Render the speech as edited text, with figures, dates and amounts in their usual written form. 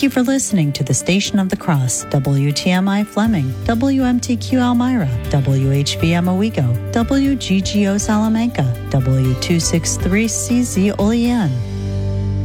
Thank you for listening to the Station of the Cross, WTMI Fleming, WMTQ Elmira, WHBM Owego, WGGO Salamanca, W263CZ Olean.